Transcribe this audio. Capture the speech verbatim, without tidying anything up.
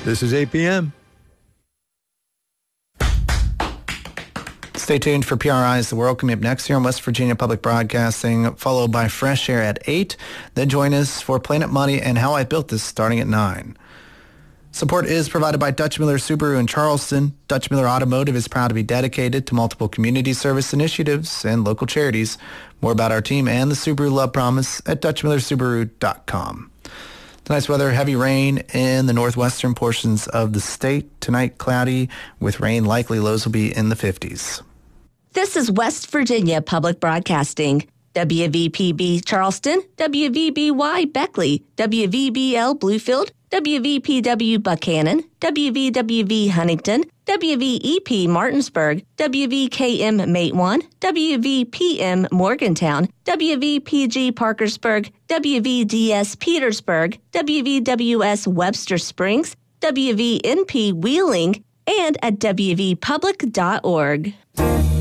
This is eight p.m. Stay tuned for P R I's The World coming up next here on West Virginia Public Broadcasting, followed by Fresh Air at eight. Then join us for Planet Money and How I Built This starting at nine. Support is provided by Dutch Miller Subaru in Charleston. Dutch Miller Automotive is proud to be dedicated to multiple community service initiatives and local charities. More about our team and the Subaru Love Promise at dutch miller subaru dot com. Tonight's weather, heavy rain in the northwestern portions of the state. Tonight, cloudy with rain likely. Lows will be in the fifties. This is West Virginia Public Broadcasting. W V P B Charleston, W V B Y Beckley, W V B L Bluefield, W V P W Buchanan, W V W V Huntington, W V E P Martinsburg, W V K M Matewan, W V P M Morgantown, W V P G Parkersburg, W V D S Petersburg, W V W S Webster Springs, W V N P Wheeling, and at w v public dot org.